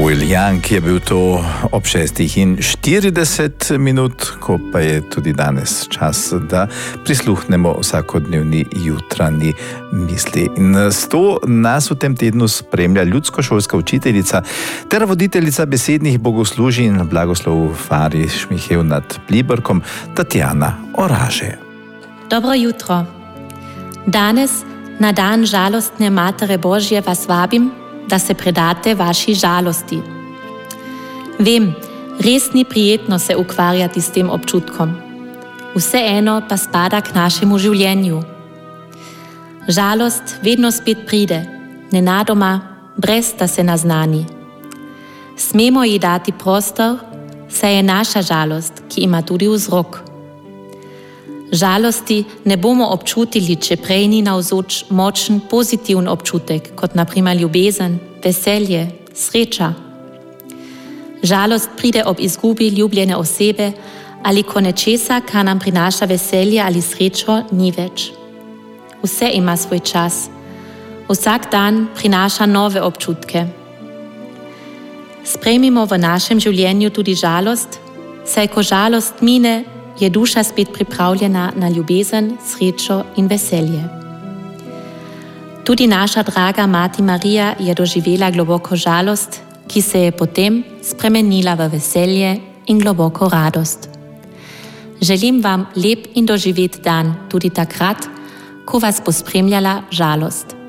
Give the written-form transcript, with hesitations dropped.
Will Young je bil to ob 6:40, ko pa je tudi danes čas, da prisluhnemo vsakodnevni jutranji misli. In s to nas v tem tednu spremlja ljudskošolska učiteljica ter voditeljica besednih bogoslužij in blagoslov Fariš Mihev nad Pliberkom, Tatjana Oraže. Dobro jutro. Danes, na dan žalostne Matere Božje, vas vabim, da se predate vaši žalosti. Vem, res ni prijetno se ukvarjati s tem občutkom. Vseeno pa spada k našemu življenju. Žalost vedno spet pride, nenadoma, brez da se naznani. Smemo ji dati prostor, saj je naša žalost, ki ima tudi vzrok. Žalosti ne bomo občutili, če prej ni navzoč močen pozitiven občutek, kot na primer ljubezen, veselje, sreča. Žalost pride ob izgubi ljubljene osebe ali ko nečesa, kar nam prinaša veselje ali srečo, ni več. Vse ima svoj čas. Vsak dan prinaša nove občutke. Sprejmimo v našem življenju tudi žalost, saj ko žalost mine, je duša spet pripravljena na ljubezen, srečo in veselje. Tudi naša draga Mati Marija je doživela globoko žalost, ki se je potem spremenila v veselje in globoko radost. Želim vam lep in doživet dan tudi takrat, ko vas bo spremljala žalost.